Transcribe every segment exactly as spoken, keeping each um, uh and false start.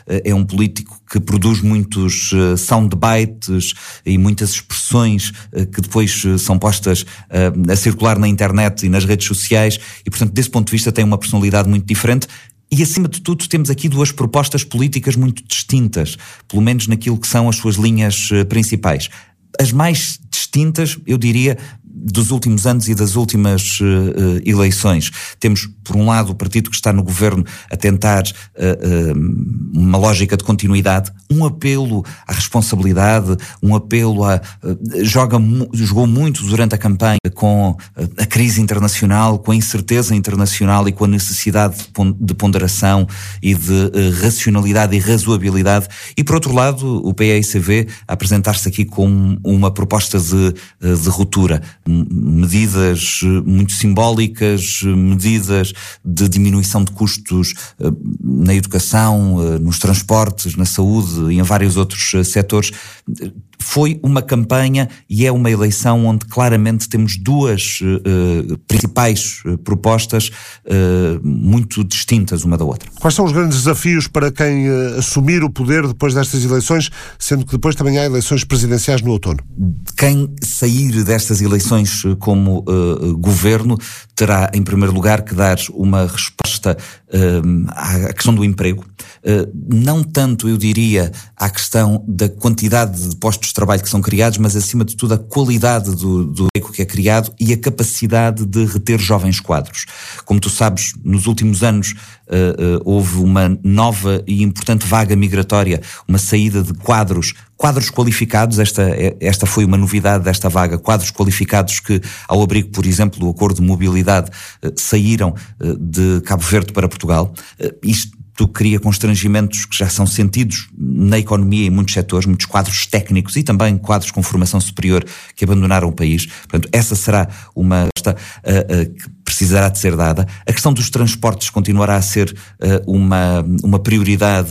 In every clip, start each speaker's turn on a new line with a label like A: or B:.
A: é um político que produz muitos soundbites e muitas expressões que depois são postas a circular na internet e nas redes sociais e, portanto, desse ponto de vista tem uma personalidade muito diferente. E, acima de tudo, temos aqui duas propostas políticas muito distintas, pelo menos naquilo que são as suas linhas principais. As mais distintas, eu diria, dos últimos anos e das últimas uh, uh, eleições. Temos, por um lado, o partido que está no governo a tentar uh, uh, uma lógica de continuidade, um apelo à responsabilidade, um apelo a... Uh, joga, jogou muito durante a campanha com uh, a crise internacional, com a incerteza internacional e com a necessidade de ponderação e de uh, racionalidade e razoabilidade. E, por outro lado, o P S I C a apresentar-se aqui com uma proposta de, de ruptura. Medidas muito simbólicas, medidas de diminuição de custos na educação, nos transportes, na saúde e em vários outros setores. Foi uma campanha e é uma eleição onde claramente temos duas uh, principais uh, propostas uh, muito distintas uma da outra.
B: Quais são os grandes desafios para quem uh, assumir o poder depois destas eleições, sendo que depois também há eleições presidenciais no outono?
A: Quem sair destas eleições como uh, governo terá, em primeiro lugar, que dar uma resposta uh, à questão do emprego. Uh, não tanto, eu diria, à questão da quantidade de postos de trabalho que são criados, mas acima de tudo a qualidade do, do emprego que é criado e a capacidade de reter jovens quadros. Como tu sabes, nos últimos anos uh, uh, houve uma nova e importante vaga migratória, uma saída de quadros, quadros qualificados, esta, esta foi uma novidade desta vaga, quadros qualificados que, ao abrigo, por exemplo, do Acordo de Mobilidade, uh, saíram uh, de Cabo Verde para Portugal. Uh, isto cria constrangimentos que já são sentidos na economia em muitos setores, muitos quadros técnicos e também quadros com formação superior que abandonaram o país. Portanto, essa será uma uh, uh, que precisará de ser dada. A questão dos transportes continuará a ser uh, uma, uma prioridade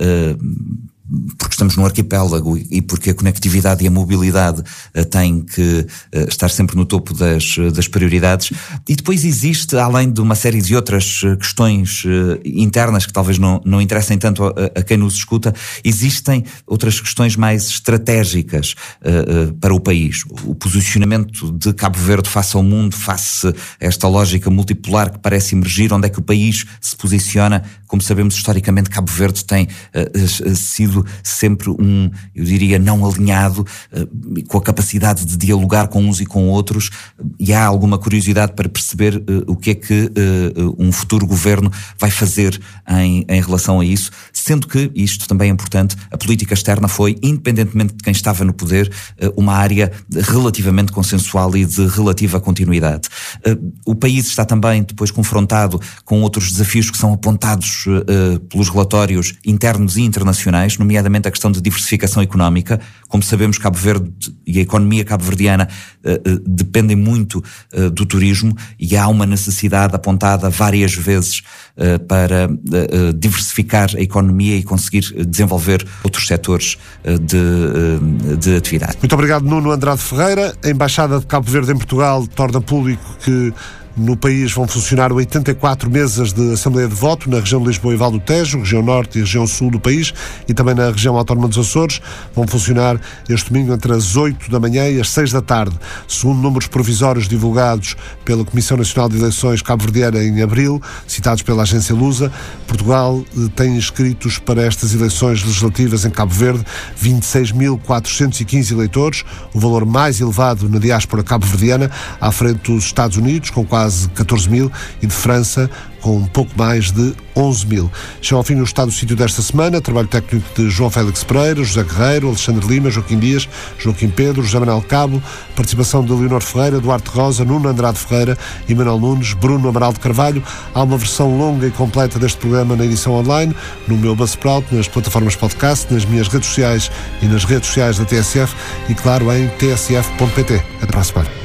A: uh, porque estamos num arquipélago e porque a conectividade e a mobilidade uh, têm que uh, estar sempre no topo das, das prioridades. E depois existe, além de uma série de outras uh, questões uh, internas que talvez não, não interessem tanto a, a quem nos escuta, existem outras questões mais estratégicas uh, uh, para o país. O posicionamento de Cabo Verde face ao mundo, face a esta lógica multipolar que parece emergir, onde é que o país se posiciona. Como sabemos, historicamente, Cabo Verde tem uh, uh, sido sempre um, eu diria, não alinhado, uh, com a capacidade de dialogar com uns e com outros, e há alguma curiosidade para perceber uh, o que é que uh, um futuro governo vai fazer em, em relação a isso, sendo que, isto também é importante, a política externa foi, independentemente de quem estava no poder, uh, uma área relativamente consensual e de relativa continuidade. Uh, o país está também depois confrontado com outros desafios que são apontados uh, pelos relatórios internos e internacionais, nomeadamente a questão de diversificação económica. Como sabemos, Cabo Verde e a economia cabo-verdiana uh, uh, dependem muito uh, do turismo e há uma necessidade apontada várias vezes uh, para uh, uh, diversificar a economia e conseguir desenvolver outros setores uh, de, uh, de atividade.
B: Muito obrigado, Nuno Andrade Ferreira. A Embaixada de Cabo Verde em Portugal torna público que no país vão funcionar oitenta e quatro mesas de Assembleia de Voto na região de Lisboa e Val do Tejo, região norte e região sul do país, e também na região autónoma dos Açores. Vão funcionar este domingo entre as oito da manhã e as seis da tarde. Segundo números provisórios divulgados pela Comissão Nacional de Eleições cabo-verdiana em abril, citados pela agência Lusa, Portugal tem inscritos para estas eleições legislativas em Cabo Verde vinte e seis mil quatrocentos e quinze eleitores, o valor mais elevado na diáspora cabo-verdiana, à frente dos Estados Unidos, com quase catorze mil, e de França, com um pouco mais de onze mil. Chega ao fim o Estado do Sítio desta semana. Trabalho técnico de João Félix Pereira, José Guerreiro, Alexandre Lima, Joaquim Dias, Joaquim Pedro, José Manuel Cabo, participação de Leonor Ferreira, Duarte Rosa, Nuno Andrade Ferreira, Emanuel Nunes, Bruno Amaral de Carvalho. Há uma versão longa e completa deste programa na edição online, no meu Buzzsprout, nas plataformas podcast, nas minhas redes sociais e nas redes sociais da T S F e, claro, em t s f ponto p t. Até para a semana.